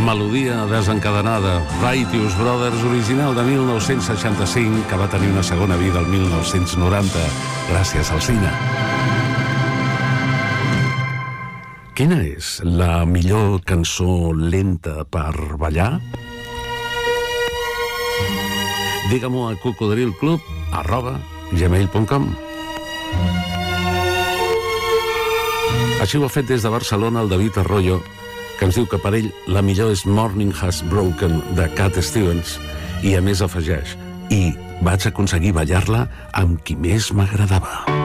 Melodia desencadenada, Righteous Brothers, original de 1965, que va tenir una segona vida el 1990, gràcies al cine. Quina és la millor cançó lenta per ballar? Digue-m'ho a cocodrilclub@gmail.com. Així ho ha fet des de Barcelona el David Arroyo, que ens diu que per ell la millor és Morning Has Broken, de Cat Stevens, i a més afegeix: i vaig aconseguir ballar-la amb qui més m'agradava.